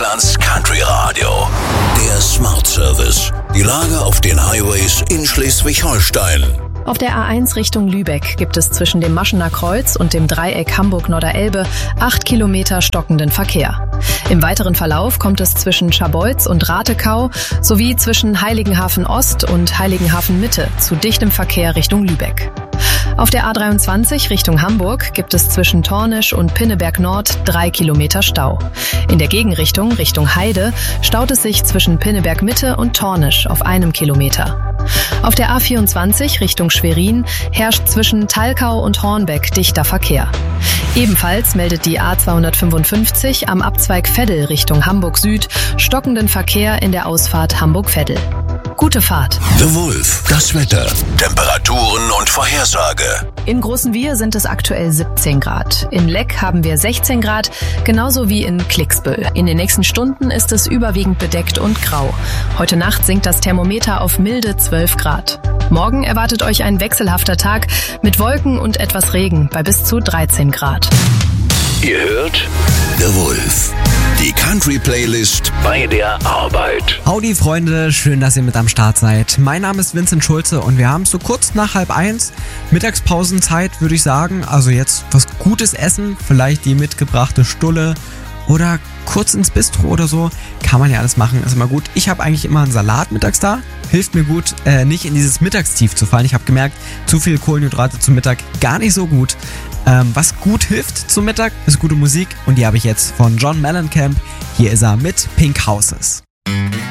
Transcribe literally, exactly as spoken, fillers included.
Deutschlands Country Radio. Der Smart Service. Die Lage auf den Highways in Schleswig-Holstein. Auf der A eins Richtung Lübeck gibt es zwischen dem Maschener Kreuz und dem Dreieck Hamburg-Norderelbe acht Kilometer stockenden Verkehr. Im weiteren Verlauf kommt es zwischen Scharbeutz und Ratekau sowie zwischen Heiligenhafen Ost und Heiligenhafen Mitte zu dichtem Verkehr Richtung Lübeck. Auf der A dreiundzwanzig Richtung Hamburg gibt es zwischen Tornisch und Pinneberg Nord drei Kilometer Stau. In der Gegenrichtung Richtung Heide staut es sich zwischen Pinneberg Mitte und Tornisch auf einem Kilometer. Auf der A vierundzwanzig Richtung Schwerin herrscht zwischen Thalkau und Hornbeck dichter Verkehr. Ebenfalls meldet die A zweihundertfünfundfünfzig am Abzweig Veddel Richtung Hamburg Süd stockenden Verkehr in der Ausfahrt Hamburg-Veddel. Gute Fahrt. The Wolf, das Wetter, Temperaturen und Vorhersage. In Großenwiehr sind es aktuell siebzehn Grad. In Leck haben wir sechzehn Grad, genauso wie in Klicksbüll. In den nächsten Stunden ist es überwiegend bedeckt und grau. Heute Nacht sinkt das Thermometer auf milde zwölf Grad. Morgen erwartet euch ein wechselhafter Tag mit Wolken und etwas Regen bei bis zu dreizehn Grad. Ihr hört The Wolf, die Country-Playlist bei der Arbeit. Howdy Freunde, schön, dass ihr mit am Start seid. Mein Name ist Vincent Schulze und wir haben so kurz nach halb eins Mittagspausenzeit, würde ich sagen. Also jetzt was Gutes essen, vielleicht die mitgebrachte Stulle oder kurz ins Bistro oder so. Kann man ja alles machen, ist immer gut. Ich habe eigentlich immer einen Salat mittags da. Hilft mir gut, äh, nicht in dieses Mittagstief zu fallen. Ich habe gemerkt, zu viel Kohlenhydrate zum Mittag gar nicht so gut. Ähm, was gut hilft zum Mittag, ist gute Musik und die habe ich jetzt von John Mellencamp. Hier ist er mit Pink Houses.